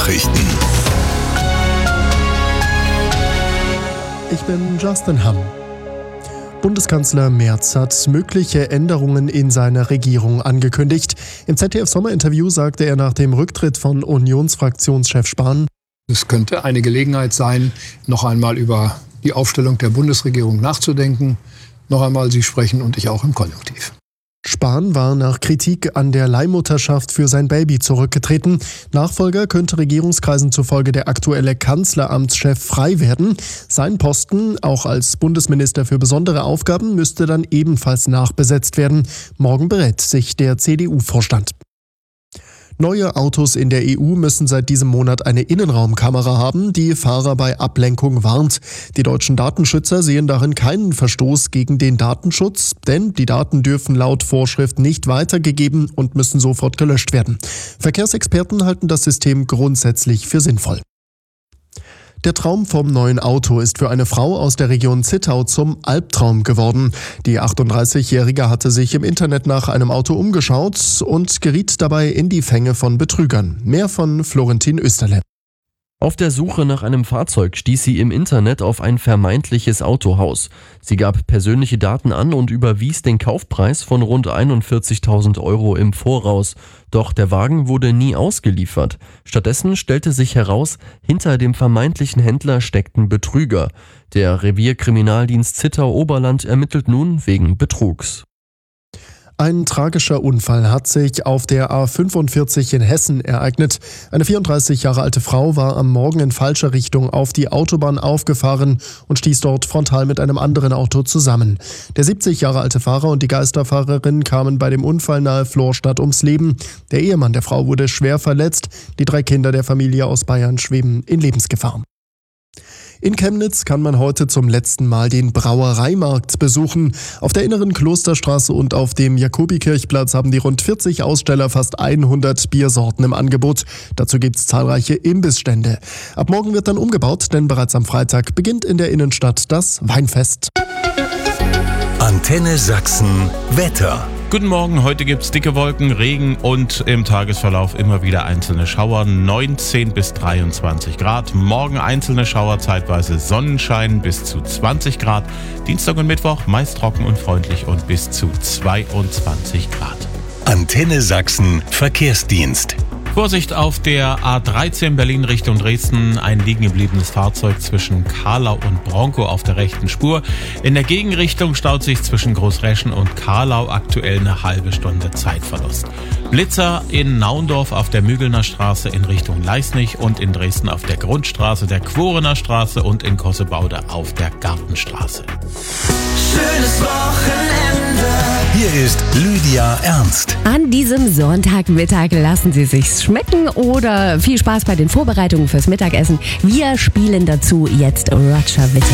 Nachrichten. Ich bin Justin Hamm. Bundeskanzler Merz hat mögliche Änderungen in seiner Regierung angekündigt. Im ZDF-Sommerinterview sagte er nach dem Rücktritt von Unionsfraktionschef Spahn: Es könnte eine Gelegenheit sein, noch einmal über die Aufstellung der Bundesregierung nachzudenken. Noch einmal Sie sprechen und ich auch im Konjunktiv. Spahn war nach Kritik an der Leihmutterschaft für sein Baby zurückgetreten. Nachfolger könnte Regierungskreisen zufolge der aktuelle Kanzleramtschef frei werden. Sein Posten, auch als Bundesminister für besondere Aufgaben, müsste dann ebenfalls nachbesetzt werden. Morgen berät sich der CDU-Vorstand. Neue Autos in der EU müssen seit diesem Monat eine Innenraumkamera haben, die Fahrer bei Ablenkung warnt. Die deutschen Datenschützer sehen darin keinen Verstoß gegen den Datenschutz, denn die Daten dürfen laut Vorschrift nicht weitergegeben und müssen sofort gelöscht werden. Verkehrsexperten halten das System grundsätzlich für sinnvoll. Der Traum vom neuen Auto ist für eine Frau aus der Region Zittau zum Albtraum geworden. Die 38-Jährige hatte sich im Internet nach einem Auto umgeschaut und geriet dabei in die Fänge von Betrügern. Mehr von Florentin Österle. Auf der Suche nach einem Fahrzeug stieß sie im Internet auf ein vermeintliches Autohaus. Sie gab persönliche Daten an und überwies den Kaufpreis von rund 41.000 € im Voraus. Doch der Wagen wurde nie ausgeliefert. Stattdessen stellte sich heraus, hinter dem vermeintlichen Händler steckten Betrüger. Der Revierkriminaldienst Zittau-Oberland ermittelt nun wegen Betrugs. Ein tragischer Unfall hat sich auf der A45 in Hessen ereignet. Eine 34 Jahre alte Frau war am Morgen in falscher Richtung auf die Autobahn aufgefahren und stieß dort frontal mit einem anderen Auto zusammen. Der 70 Jahre alte Fahrer und die Geisterfahrerin kamen bei dem Unfall nahe Florstadt ums Leben. Der Ehemann der Frau wurde schwer verletzt. Die 3 Kinder der Familie aus Bayern schweben in Lebensgefahr. In Chemnitz kann man heute zum letzten Mal den Brauereimarkt besuchen. Auf der inneren Klosterstraße und auf dem Jakobikirchplatz haben die rund 40 Aussteller fast 100 Biersorten im Angebot. Dazu gibt's zahlreiche Imbissstände. Ab morgen wird dann umgebaut, denn bereits am Freitag beginnt in der Innenstadt das Weinfest. Antenne Sachsen Wetter. Guten Morgen, heute gibt's dicke Wolken, Regen und im Tagesverlauf immer wieder einzelne Schauer, 19 bis 23 Grad. Morgen einzelne Schauer, zeitweise Sonnenschein bis zu 20 Grad. Dienstag und Mittwoch meist trocken und freundlich und bis zu 22 Grad. Antenne Sachsen Verkehrsdienst. Vorsicht auf der A13 Berlin Richtung Dresden, ein liegen gebliebenes Fahrzeug zwischen Karlau und Bronkow auf der rechten Spur. In der Gegenrichtung staut sich zwischen Großreschen und Karlau aktuell eine halbe Stunde Zeitverlust. Blitzer in Naundorf auf der Mügelner Straße in Richtung Leisnig und in Dresden auf der Grundstraße der Quorener Straße und in Kossebaude auf der Gartenstraße. Schönes Wochenende. Hier ist Lydia Ernst. An diesem Sonntagmittag lassen Sie sich's schmecken oder viel Spaß bei den Vorbereitungen fürs Mittagessen. Wir spielen dazu jetzt Roger Witter.